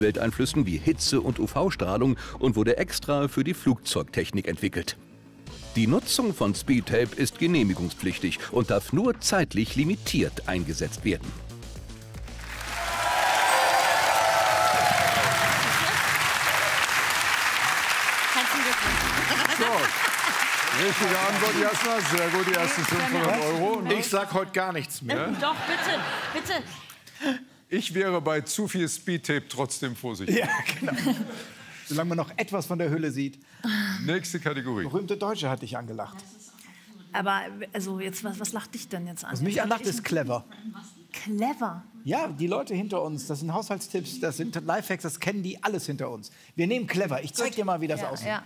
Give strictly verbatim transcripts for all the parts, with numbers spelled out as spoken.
Umwelteinflüssen wie Hitze und U V-Strahlung und wurde extra für die Flugzeugtechnik entwickelt. Die Nutzung von Speedtape ist genehmigungspflichtig und darf nur zeitlich limitiert eingesetzt werden. So, richtige Antwort, Jasna. Sehr gut, die ersten fünfhundert Euro. Ich sag heute gar nichts mehr. Doch, bitte, bitte. Ich wäre bei zu viel Speedtape trotzdem vorsichtig. Ja, genau. Solange man noch etwas von der Hülle sieht. Nächste Kategorie. Berühmte Deutsche hat dich angelacht. Aber also jetzt, was, was lacht dich denn jetzt an? Was mich anlacht, ist clever. Clever? Ja, die Leute hinter uns, das sind Haushaltstipps, das sind Lifehacks, das kennen die alles hinter uns. Wir nehmen clever. Ich zeig dir mal, wie das Ja, aussieht. ja.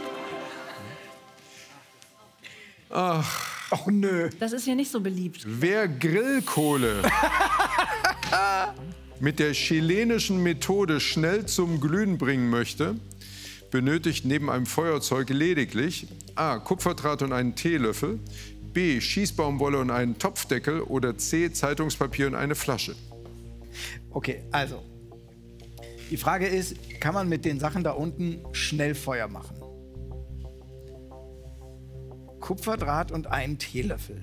Ach, Ach nö. Das ist hier nicht so beliebt. wer Grillkohle mit der chilenischen Methode schnell zum Glühen bringen möchte, benötigt neben einem Feuerzeug lediglich A. Kupferdraht und einen Teelöffel, B. Schießbaumwolle und einen Topfdeckel oder C. Zeitungspapier und eine Flasche. Okay, also. Die Frage ist, kann man mit den Sachen da unten schnell Feuer machen? Kupferdraht und einen Teelöffel.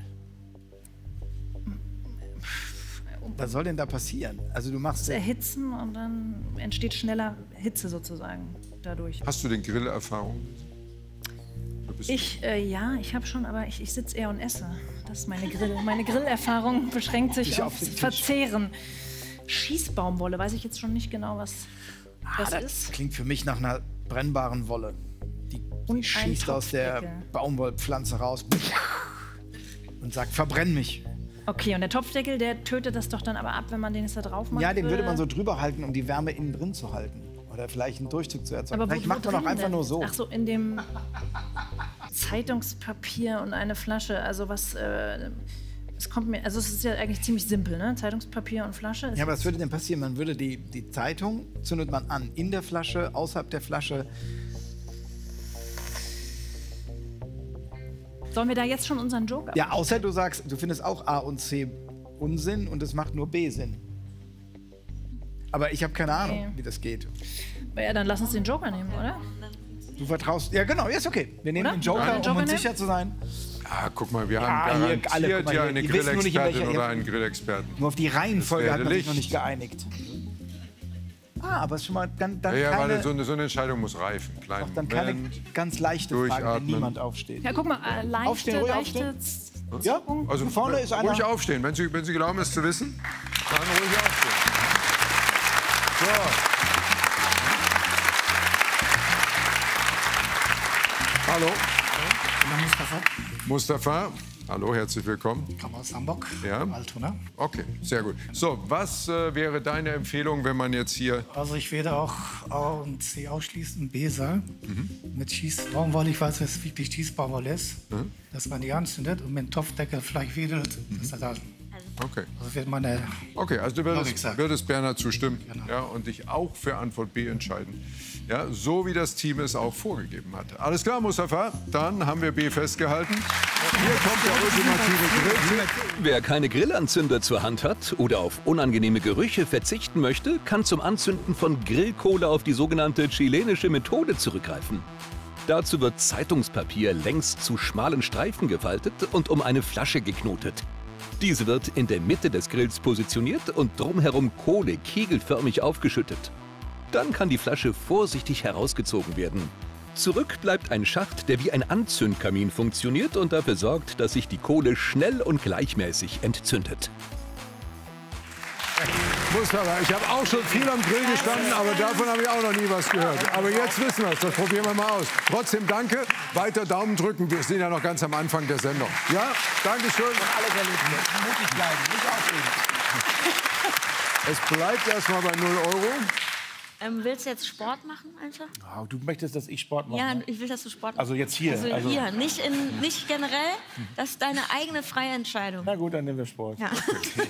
Was soll denn da passieren? Also du machst... Erhitzen und dann entsteht schneller Hitze sozusagen dadurch. Hast du denn Grillerfahrung? Du bist Ich, äh, ja, ich habe schon, aber ich, ich sitze eher und esse. Das ist meine Grill. Meine Grillerfahrung beschränkt sich Ich auf aufs den Tisch. Verzehren. Schießbaumwolle, weiß ich jetzt schon nicht genau, was das das ist. klingt für mich nach einer brennbaren Wolle. Die, Und die ein schießt aus der Topfdeckel. Baumwollpflanze raus und sagt, verbrenn mich. Okay, und der Topfdeckel, der tötet das doch dann aber ab, wenn man den jetzt da drauf macht? Ja, den würde man so drüber halten, um die Wärme innen drin zu halten. Oder vielleicht einen Durchzug zu erzeugen. Aber wo, Vielleicht wo macht man auch drin einfach denn? nur so. Ach so, in dem Zeitungspapier und eine Flasche. Also was, äh, es kommt mir, also es ist ja eigentlich ziemlich simpel, ne? Zeitungspapier und Flasche. Ja, aber was würde denn passieren? Man würde die, die Zeitung, zündet man an, in der Flasche, außerhalb der Flasche. Sollen wir da jetzt schon unseren Joker? Ja, außer du sagst, du findest auch A und C Unsinn und es macht nur B Sinn. Aber ich habe keine Ahnung, Okay. wie das geht. Ja, dann lass uns den Joker nehmen, oder? Du vertraust. Ja, genau, ja, ist okay. Wir nehmen Oder? den Joker, Wollen wir den um Joker uns nehmen? sicher zu sein. Ah, guck mal, wir Ja, haben hier, garantiert alle, guck mal ja hier, eine die wissen nur nicht, in Grillexpertin welcher- oder einen Grillexperten. Nur auf die Reihenfolge hat man sich Licht. noch nicht geeinigt. Ah, aber es ist schon mal dann, dann Ja, ja, keine, weil so eine, so eine Entscheidung muss reifen. Kleinen dann keine Moment. ganz leichte Frage, wenn Durchatmen. niemand aufsteht. Ja, guck mal, äh, leichte, Aufstehen, ruhig leichte... Ja, Also vorne ist einer. ruhig aufstehen. Wenn Sie, wenn Sie glauben, es zu wissen, dann ruhig aufstehen. So. Hallo. Mustafa, Mustafa. Hallo, herzlich willkommen. ich komme aus Hamburg, Ja. Altona. Okay, sehr gut. So, was äh, wäre deine Empfehlung, wenn man jetzt hier... Also ich werde auch A und C ausschließen, B sagen. Mit Schießbaumwolle, ich weiß, was wirklich Schießbaumwolle ist, dass man die anzündet und mit dem Topfdeckel vielleicht wedelt. Das ist das. Okay. Also wird meine Okay, also du Logik würdest, sagt. würdest Bernhard zustimmen, Genau. ja, und dich auch für Antwort B entscheiden. Ja, so wie das Team es auch vorgegeben hat. Alles klar, Mustafa, dann haben wir B festgehalten. Hier kommt der ultimative Grill. Wer keine Grillanzünder zur Hand hat oder auf unangenehme Gerüche verzichten möchte, kann zum Anzünden von Grillkohle auf die sogenannte chilenische Methode zurückgreifen. Dazu wird Zeitungspapier längs zu schmalen Streifen gefaltet und um eine Flasche geknotet. Diese wird in der Mitte des Grills positioniert und drumherum Kohle kegelförmig aufgeschüttet. Dann kann die Flasche vorsichtig herausgezogen werden. Zurück bleibt ein Schacht, der wie ein Anzündkamin funktioniert und dafür sorgt, dass sich die Kohle schnell und gleichmäßig entzündet. Mustafa, ich habe auch schon viel am Grill gestanden, aber davon habe ich auch noch nie was gehört. Aber jetzt wissen wir es, das probieren wir mal aus. Trotzdem danke, weiter Daumen drücken, wir sind ja noch ganz am Anfang der Sendung. Ja, danke schön. Alle sehr lieb. Mutig bleiben, nicht aufregen. Es bleibt erstmal bei null Euro. Ähm, willst du jetzt Sport machen einfach? Ah, du möchtest, dass ich Sport mache? Ja, ich will, dass du Sport machst. Also jetzt hier. Also, also- hier, nicht, in, nicht generell. Das ist deine eigene freie Entscheidung. Na gut, dann nehmen wir Sport. Ja.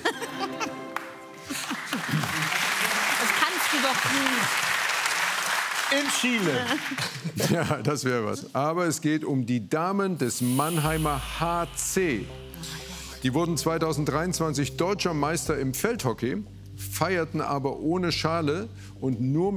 Das kannst du doch nie. In Chile. Ja, das wäre was. Aber es geht um die Damen des Mannheimer H C. Die wurden zweitausenddreiundzwanzig deutscher Meister im Feldhockey, feierten aber ohne Schale und nur